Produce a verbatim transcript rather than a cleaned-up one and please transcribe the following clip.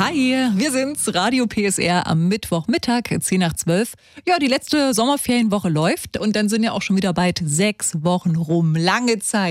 Hi, wir sind's, Radio P S R am Mittwochmittag, zehn nach zwölf. Ja, die letzte Sommerferienwoche läuft und dann sind ja auch schon wieder bald sechs Wochen rum. Lange Zeit.